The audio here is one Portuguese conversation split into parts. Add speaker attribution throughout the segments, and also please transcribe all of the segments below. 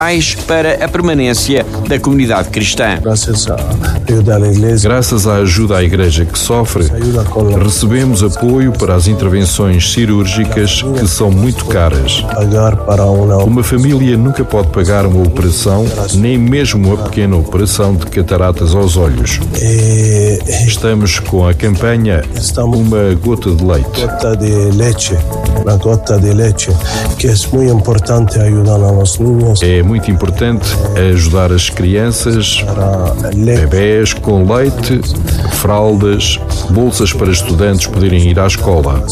Speaker 1: para a permanência da comunidade cristã.
Speaker 2: Graças à ajuda à Igreja que sofre, recebemos apoio para as intervenções cirúrgicas que são muito caras. Uma família nunca pode pagar uma operação, nem mesmo uma pequena operação de cataratas aos olhos. Estamos com a campanha Uma Gota de Leite. É muito importante ajudar as crianças, bebés com leite, fraldas, bolsas para estudantes poderem ir à escola.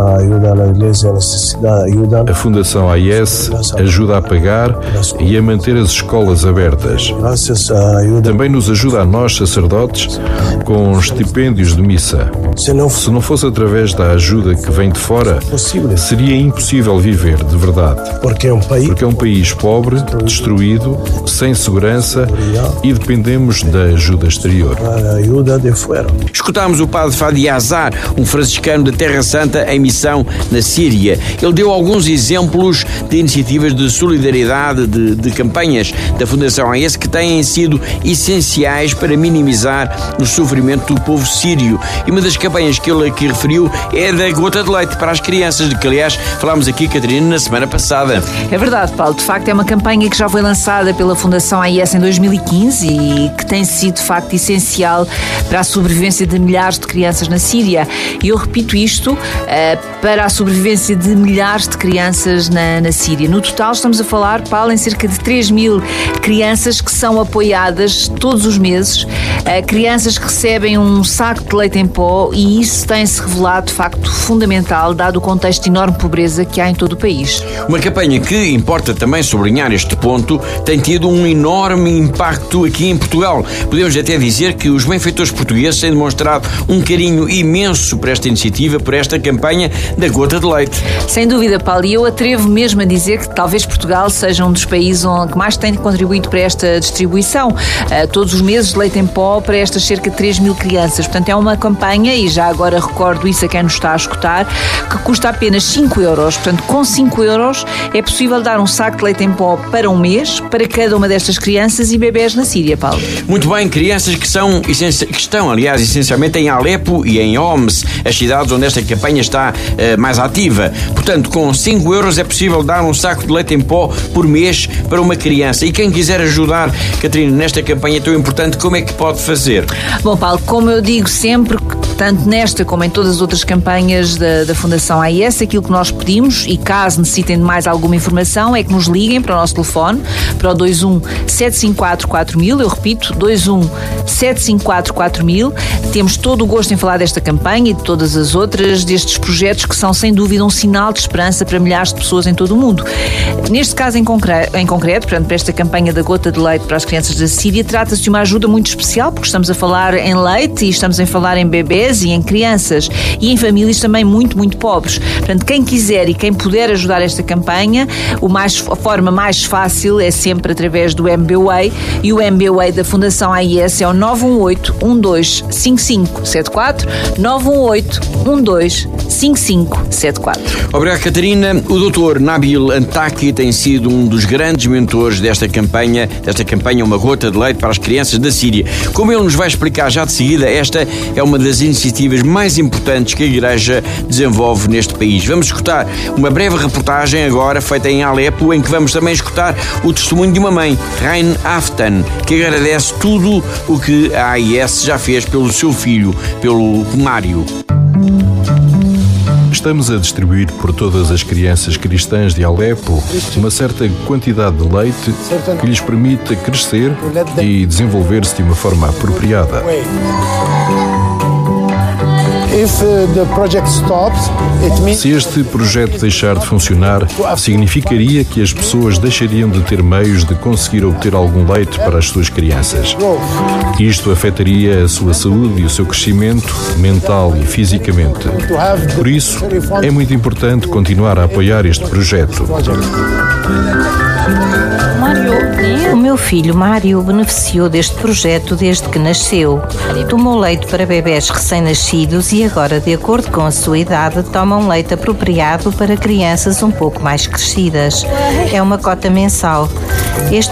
Speaker 2: A Fundação AIS ajuda a pagar e a manter as escolas abertas. Também nos ajuda a nós, sacerdotes, com estipêndios de missa. Se não fosse através da ajuda que vem de fora, seria impossível viver de verdade. Porque é um país pobre, destruído, sem segurança e dependemos da ajuda exterior.
Speaker 1: Escutámos o padre Fadi Azar, um franciscano da Terra Santa em missão na Síria. Ele deu alguns exemplos de iniciativas de solidariedade, de campanhas da Fundação AIS que têm sido essenciais para minimizar o sofrimento do povo sírio. E uma das campanhas que ele aqui referiu é da gota de leite para as crianças, de que aliás falámos aqui, Catarina, na semana passada.
Speaker 3: É verdade, Paulo. De facto é uma campanha que já foi lançada pela Fundação AIS em 2015 e que tem sido de facto essencial para a sobrevivência de milhares de crianças na Síria. E eu repito isto, para a sobrevivência de milhares de crianças na Síria. No total estamos a falar, Paulo, em cerca de 3.000 crianças que são apoiadas todos os meses, crianças que recebem um saco de leite em pó, e isso tem-se revelado de facto fundamental, dado o contexto de enorme pobreza que há em todo o país.
Speaker 1: Uma campanha que, importa também sublinhar este ponto, tem tido um enorme impacto aqui em Portugal. Podemos até dizer que os benfeitores portugueses têm demonstrado um carinho imenso por esta iniciativa, por esta campanha da gota de leite.
Speaker 3: Sem dúvida, Paulo, e eu atrevo mesmo a dizer que talvez Portugal seja um dos países que mais tem contribuído para esta distribuição, todos os meses de leite em pó para estas cerca de 3.000 crianças. Portanto, é uma campanha, e já agora recordo isso a quem nos está a escutar, que custa apenas 5 euros. Portanto, com 5 euros é possível dar um saco de leite em pó para um mês, para cada uma destas crianças e bebés na Síria, Paulo.
Speaker 1: Muito bem, crianças que estão, aliás, essencialmente em Alepo e em Homs, as cidades onde esta campanha está mais ativa. Portanto, com 5 euros é possível dar um saco de leite em pó por mês para uma criança. E quem quiser ajudar, Catarina, nesta campanha tão importante, como é que pode fazer?
Speaker 3: Bom, Paulo, como eu digo sempre, tanto nesta como em todas as outras campanhas da Fundação AIS, aquilo que nós pedimos, e caso necessitem de mais alguma informação, é que nos liguem para o nosso telefone, para o 21-754-4000, eu repito, 21-754-4000. Temos todo o gosto em falar desta campanha e de todas as outras, destes projetos que são sem dúvida um sinal de esperança para milhares de pessoas em todo o mundo. Neste caso em concreto, portanto, para esta campanha da gota de leite para as crianças da Síria, trata-se de uma ajuda muito especial, porque estamos a falar em leite e estamos a falar em bebés e em crianças e em famílias também muito, muito pobres. Portanto, quem quiser e quem puder ajudar esta campanha, a forma mais fácil é sempre através do MBWay, e o MBWay da Fundação AIS é o 918-125574, 918-125574.
Speaker 1: Obrigado, Catarina. O Dr. Nabil Antaki tem sido um dos grandes mentores desta campanha, Uma Gota de Leite para as Crianças da Síria. Como ele nos vai explicar já de seguida, esta é uma das iniciativas mais importantes que a Igreja desenvolve neste país. Vamos escutar uma breve reportagem agora feita em Alepo, em que vamos também escutar o testemunho de uma mãe, Rain Aftan, que agradece tudo o que a AIS já fez pelo seu filho, pelo Mário.
Speaker 2: Estamos a distribuir por todas as crianças cristãs de Alepo uma certa quantidade de leite que lhes permita crescer e desenvolver-se de uma forma apropriada. Se este projeto deixar de funcionar, significaria que as pessoas deixariam de ter meios de conseguir obter algum leite para as suas crianças. Isto afetaria a sua saúde e o seu crescimento mental e fisicamente. Por isso, é muito importante continuar a apoiar este projeto.
Speaker 4: O meu meu filho Mário beneficiou deste projeto desde que nasceu. Tomou leite para bebés recém-nascidos e agora, de acordo com a sua idade, toma um leite apropriado para crianças um pouco mais crescidas. É uma cota mensal. Este